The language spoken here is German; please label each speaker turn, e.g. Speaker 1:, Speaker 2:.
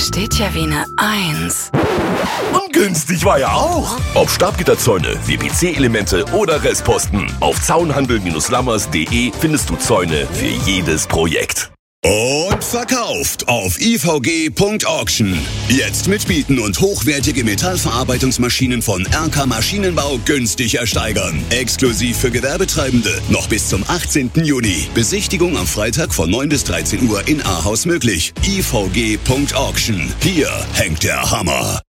Speaker 1: steht ja wie eine Eins.
Speaker 2: Und günstig war ja auch. Ob Stabgitterzäune, WPC-Elemente oder Restposten. Auf zaunhandel-lammers.de findest du Zäune für jedes Projekt.
Speaker 3: Und verkauft auf ivg.auction. Jetzt mitbieten und hochwertige Metallverarbeitungsmaschinen von RK Maschinenbau günstig ersteigern. Exklusiv für Gewerbetreibende. Noch bis zum 18. Juni. Besichtigung am Freitag von 9 bis 13 Uhr in Ahaus möglich. ivg.auction. Hier hängt der Hammer.